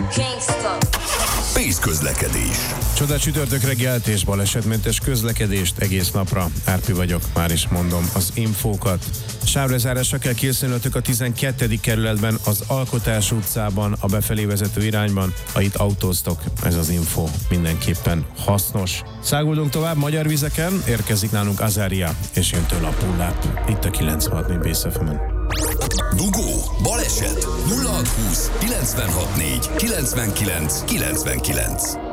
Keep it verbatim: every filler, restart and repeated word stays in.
Pész közlekedés. Csodás csütörtök reggelt és balesetmentes közlekedést egész napra. Árpi vagyok, már is mondom az infókat. Sávlezárásra kell készülnötök a tizenkettedik kerületben, az Alkotás utcában, a befelé vezető irányban. Ha itt autóztok, ez az info mindenképpen hasznos. Száguldunk tovább magyar vizeken, érkezik nálunk Azária, és jön tőle a pull-up. Itt a kilencvenhat négy Bész ef emen. Dugó, baleset, nulla hat húsz, kilencvenhat négy, kilencvenkilenc, kilencvenkilenc.